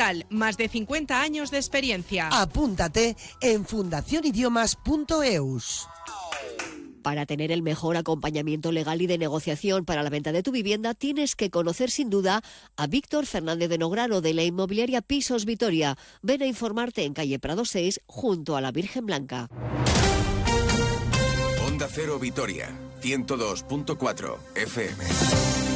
Legal, más de 50 años de experiencia. Apúntate en fundacionidiomas.eus. Para tener el mejor acompañamiento legal y de negociación para la venta de tu vivienda, tienes que conocer sin duda a Víctor Fernández de Nograno, de la inmobiliaria Pisos Vitoria. Ven a informarte en calle Prado 6, junto a la Virgen Blanca. Onda Cero Vitoria, 102.4 FM.